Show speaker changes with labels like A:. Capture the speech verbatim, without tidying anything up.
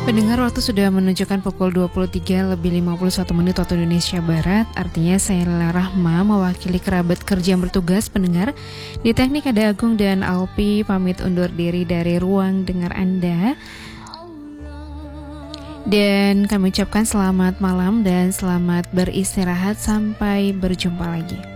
A: Pendengar, waktu sudah menunjukkan pukul dua puluh tiga lebih lima puluh satu menit waktu Indonesia Barat. Artinya saya Lela Rahma mewakili kerabat kerja yang bertugas. Pendengar, di teknik ada Agung dan Alpi, pamit undur diri dari ruang dengar Anda. Dan kami ucapkan selamat malam dan selamat beristirahat. Sampai berjumpa lagi.